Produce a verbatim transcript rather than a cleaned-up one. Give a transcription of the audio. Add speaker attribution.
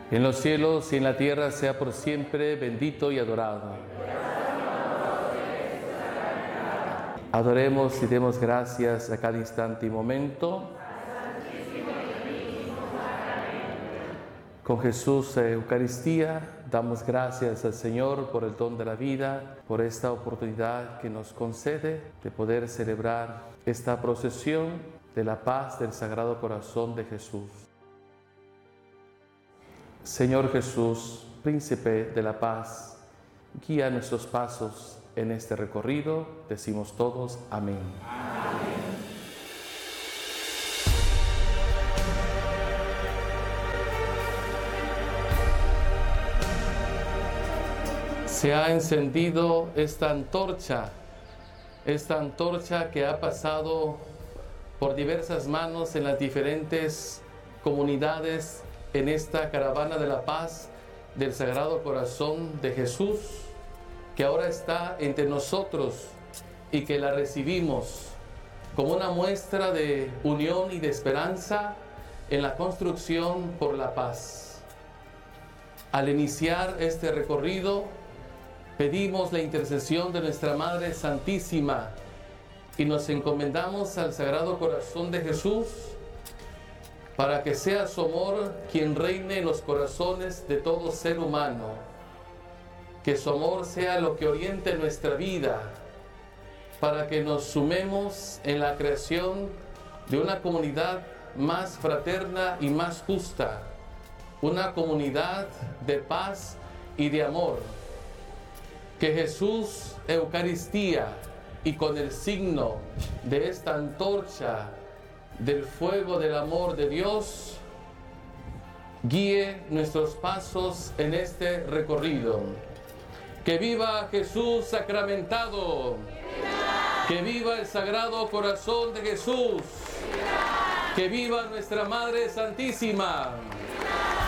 Speaker 1: En los cielos y en la tierra sea por siempre bendito y adorado. Adoremos y demos gracias a cada instante y momento. Con Jesús en Eucaristía damos gracias al Señor por el don de la vida, por esta oportunidad que nos concede de poder celebrar esta procesión de la paz del Sagrado Corazón de Jesús. Señor Jesús, Príncipe de la Paz, guía nuestros pasos en este recorrido. Decimos todos amén.
Speaker 2: Amén.
Speaker 1: Se ha encendido esta antorcha, esta antorcha que ha pasado por diversas manos en las diferentes comunidades en esta caravana de la paz del Sagrado Corazón de Jesús, que ahora está entre nosotros y que la recibimos como una muestra de unión y de esperanza en la construcción por la paz. Al iniciar este recorrido, pedimos la intercesión de nuestra Madre Santísima y nos encomendamos al Sagrado Corazón de Jesús para que sea su amor quien reine en los corazones de todo ser humano. Que su amor sea lo que oriente nuestra vida, para que nos sumemos en la creación de una comunidad más fraterna y más justa, una comunidad de paz y de amor. Que Jesús, Eucaristía, y con el signo de esta antorcha del fuego del amor de Dios, guíe nuestros pasos en este recorrido. ¡Que viva Jesús sacramentado! ¡Viva! ¡Que viva el Sagrado Corazón de Jesús! ¡Viva! ¡Que viva nuestra Madre Santísima! ¡Viva!